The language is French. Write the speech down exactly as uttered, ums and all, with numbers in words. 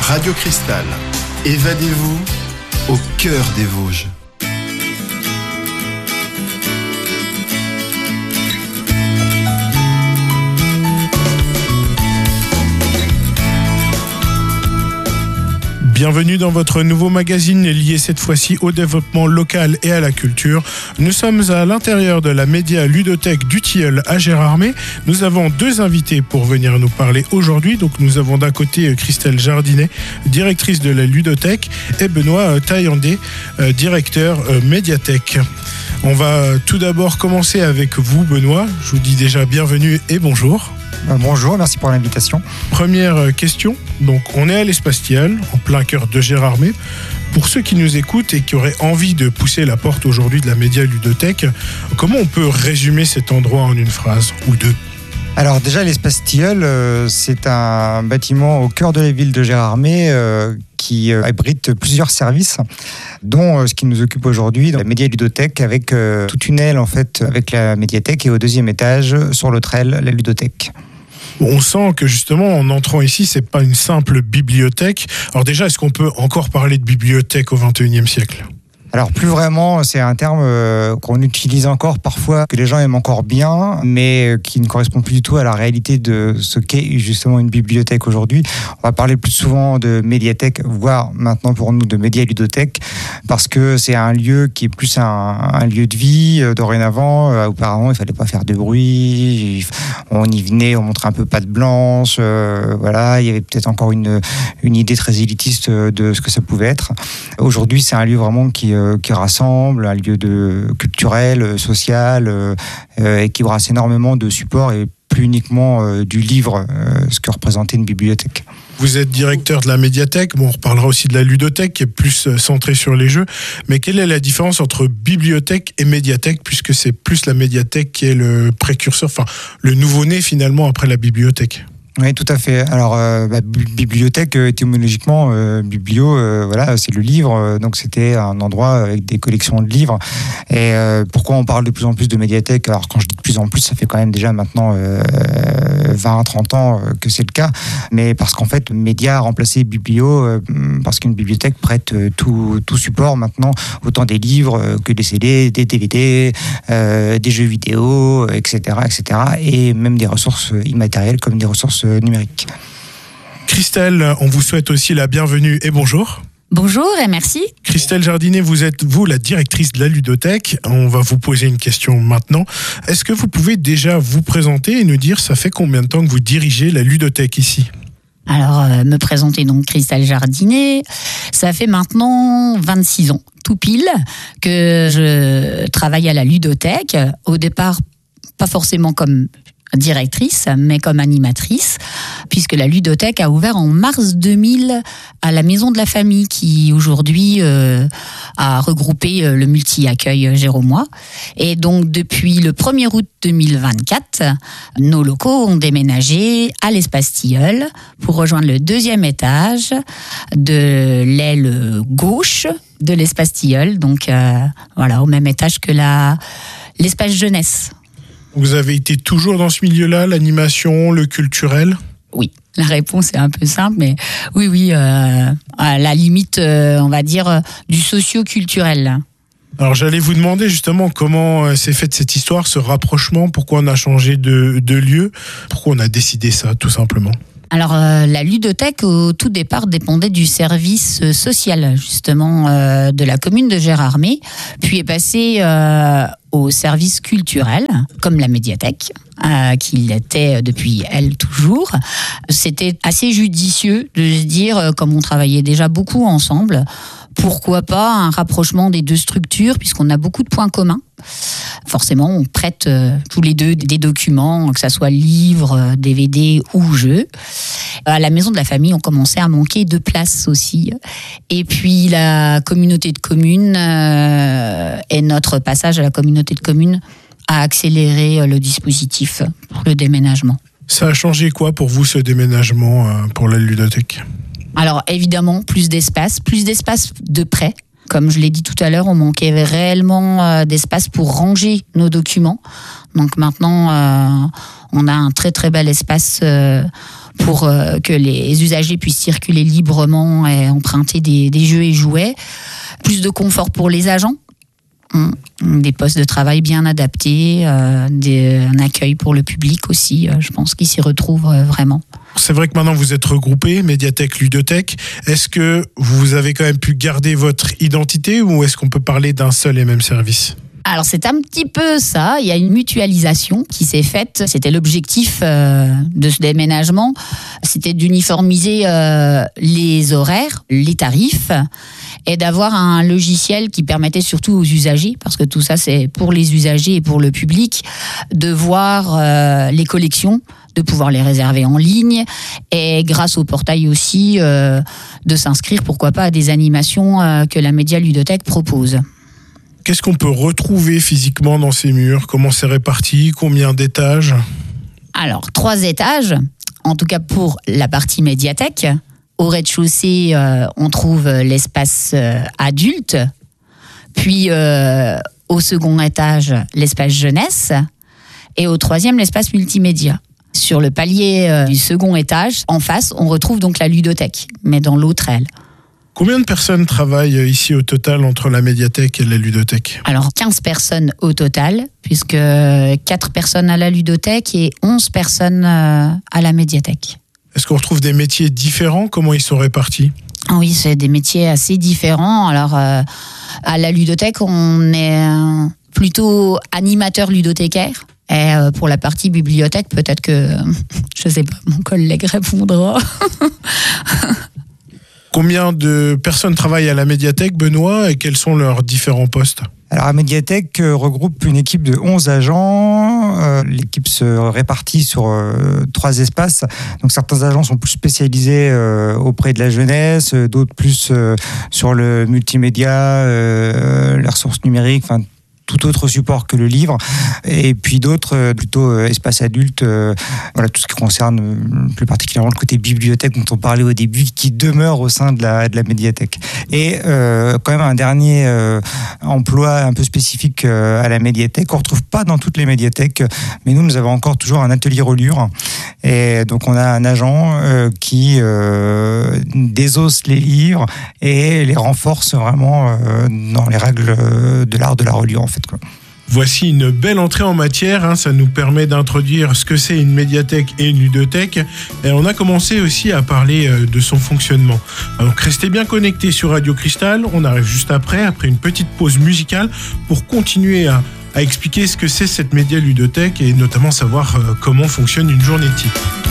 Radio Cristal, évadez-vous au cœur des Vosges. Bienvenue dans votre nouveau magazine lié cette fois-ci au développement local et à la culture. Nous sommes à l'intérieur de la média ludothèque du Tilleul à Gérardmer. Nous avons deux invités pour venir nous parler aujourd'hui. Donc nous avons d'un côté Christelle Jardinet, directrice de la ludothèque, et Benoît Taillandé, directeur médiathèque. On va tout d'abord commencer avec vous, Benoît. Je vous dis déjà bienvenue et bonjour. Bonjour, merci pour l'invitation. Première question, donc on est à l'Espace Tilleul, en plein cœur de Gérardmer. Pour ceux qui nous écoutent et qui auraient envie de pousser la porte aujourd'hui de la média ludothèque, comment on peut résumer cet endroit en une phrase ou deux ? Alors déjà, l'Espace Tilleul, euh, c'est un bâtiment au cœur de la ville de Gérardmer euh, qui euh, abrite plusieurs services, dont euh, ce qui nous occupe aujourd'hui, la média ludothèque, avec euh, toute une aile en fait avec la médiathèque, et au deuxième étage, sur l'autre aile, la ludothèque. On sent que justement, en entrant ici, c'est pas une simple bibliothèque. Alors déjà, est-ce qu'on peut encore parler de bibliothèque au vingt et unième siècle ? Alors plus vraiment, c'est un terme euh, qu'on utilise encore parfois, que les gens aiment encore bien, mais qui ne correspond plus du tout à la réalité de ce qu'est justement une bibliothèque aujourd'hui. On va parler plus souvent de médiathèque, voire maintenant pour nous de média ludothèque, parce que c'est un lieu qui est plus un, un lieu de vie. Euh, dorénavant, euh, auparavant, il fallait pas faire de bruit, on y venait, on montrait un peu patte blanche, euh, voilà, il y avait peut-être encore une, une idée très élitiste de ce que ça pouvait être. Aujourd'hui, c'est un lieu vraiment qui euh, qui rassemble, un lieu de culturel, social, euh, et qui brasse énormément de supports et plus uniquement euh, du livre, euh, ce que représentait une bibliothèque. Vous êtes directeur de la médiathèque, bon, on reparlera aussi de la ludothèque qui est plus centrée sur les jeux, mais quelle est la différence entre bibliothèque et médiathèque, puisque c'est plus la médiathèque qui est le précurseur, enfin le nouveau-né finalement après la bibliothèque ? Oui, tout à fait. Alors, euh, bah, bibliothèque, euh, étymologiquement, euh, biblio, euh, voilà, c'est le livre. Euh, donc, c'était un endroit avec des collections de livres. Et euh, pourquoi on parle de plus en plus de médiathèque ? Alors, quand je dis de plus en plus, ça fait quand même déjà maintenant euh, vingt à trente ans euh, que c'est le cas. Mais parce qu'en fait, média a remplacé biblio, euh, parce qu'une bibliothèque prête euh, tout, tout support maintenant, autant des livres euh, que des C D, des D V D, euh, des jeux vidéo, et cetera, et cetera. Et même des ressources immatérielles comme des ressources numérique. Christelle, on vous souhaite aussi la bienvenue et bonjour. Bonjour et merci. Christelle Jardinet, vous êtes, vous, la directrice de la ludothèque. On va vous poser une question maintenant. Est-ce que vous pouvez déjà vous présenter et nous dire, ça fait combien de temps que vous dirigez la ludothèque ici ? Alors, euh, me présenter donc Christelle Jardinet, ça fait maintenant vingt-six ans, tout pile, que je travaille à la ludothèque. Au départ, pas forcément comme directrice, mais comme animatrice, puisque la ludothèque a ouvert en mars deux mille à la Maison de la Famille, qui aujourd'hui euh, a regroupé le multi-accueil Géromois. Et donc, depuis le premier août deux mille vingt-quatre, nos locaux ont déménagé à l'Espace Tilleul pour rejoindre le deuxième étage de l'aile gauche de l'Espace Tilleul, donc euh, voilà, au même étage que la, l'espace jeunesse. Vous avez été toujours dans ce milieu-là, l'animation, le culturel ? Oui, la réponse est un peu simple, mais oui, oui, euh, à la limite, euh, on va dire, euh, du socio-culturel. Alors j'allais vous demander justement comment s'est faite cette histoire, ce rapprochement, pourquoi on a changé de, de lieu, pourquoi on a décidé ça, tout simplement. Alors, euh, la ludothèque, au tout départ, dépendait du service social, justement, euh, de la commune de Gérardmer, puis est passée euh, au service culturel, comme la médiathèque, euh, qui l'était depuis elle toujours. C'était assez judicieux de se dire, comme on travaillait déjà beaucoup ensemble, pourquoi pas un rapprochement des deux structures, puisqu'on a beaucoup de points communs. Forcément, on prête euh, tous les deux des documents, que ça soit livres, D V D ou jeux. À la Maison de la Famille, on commençait à manquer de place aussi. Et puis, la communauté de communes euh, et notre passage à la communauté de communes a accéléré le dispositif pour le déménagement. Ça a changé quoi pour vous, ce déménagement euh, pour la ludothèque ? Alors, évidemment, plus d'espace, plus d'espace de prêt. Comme je l'ai dit tout à l'heure, on manquait réellement euh, d'espace pour ranger nos documents. Donc maintenant, euh, on a un très très bel espace euh, pour euh, que les usagers puissent circuler librement et emprunter des, des jeux et jouets. Plus de confort pour les agents. Des postes de travail bien adaptés, euh, des, un accueil pour le public aussi, euh, je pense qu'ils s'y retrouvent euh, vraiment. C'est vrai que maintenant vous êtes regroupés, Médiathèque, Ludothèque. Est-ce que vous avez quand même pu garder votre identité ou est-ce qu'on peut parler d'un seul et même service ? Alors c'est un petit peu ça, il y a une mutualisation qui s'est faite, c'était l'objectif euh, de ce déménagement, c'était d'uniformiser euh, les horaires, les tarifs et d'avoir un logiciel qui permettait surtout aux usagers, parce que tout ça c'est pour les usagers et pour le public, de voir euh, les collections, de pouvoir les réserver en ligne et grâce au portail aussi euh, de s'inscrire pourquoi pas à des animations euh, que la Média Ludothèque propose. Qu'est-ce qu'on peut retrouver physiquement dans ces murs ? Comment c'est réparti ? Combien d'étages ? Alors, trois étages, en tout cas pour la partie médiathèque. Au rez-de-chaussée, euh, on trouve l'espace euh, adulte. Puis, euh, au second étage, l'espace jeunesse. Et au troisième, l'espace multimédia. Sur le palier euh, du second étage, en face, on retrouve donc la ludothèque, mais dans l'autre aile. Combien de personnes travaillent ici au total entre la médiathèque et la ludothèque ? Alors quinze personnes au total, puisque quatre personnes à la ludothèque et onze personnes à la médiathèque. Est-ce qu'on retrouve des métiers différents ? Comment ils sont répartis ? Oui, c'est des métiers assez différents. Alors euh, à la ludothèque, on est euh, plutôt animateur ludothécaire. Et euh, pour la partie bibliothèque, peut-être que, je sais pas, mon collègue répondra. Combien de personnes travaillent à la médiathèque, Benoît, et quels sont leurs différents postes ? Alors, la médiathèque euh, regroupe une équipe de onze agents. Euh, l'équipe se répartit sur euh, trois espaces. Donc, certains agents sont plus spécialisés euh, auprès de la jeunesse, euh, d'autres plus euh, sur le multimédia, euh, les ressources numériques, enfin, tout autre support que le livre, et puis d'autres euh, plutôt euh, espace adulte, euh, voilà, tout ce qui concerne euh, plus particulièrement le côté bibliothèque dont on parlait au début, qui demeure au sein de la, de la médiathèque. Et euh, quand même un dernier euh, emploi un peu spécifique euh, à la médiathèque, qu'on ne retrouve pas dans toutes les médiathèques, mais nous, nous avons encore toujours un atelier relure, et donc on a un agent euh, qui euh, désosse les livres et les renforce vraiment euh, dans les règles de l'art de la relure, en fait. Quoi. Voici une belle entrée en matière, hein, ça nous permet d'introduire ce que c'est une médiathèque et une ludothèque. Et on a commencé aussi à parler euh, de son fonctionnement. Donc restez bien connectés sur Radio Cristal, on arrive juste après, après une petite pause musicale, pour continuer à, à expliquer ce que c'est cette média ludothèque et notamment savoir euh, comment fonctionne une journée type.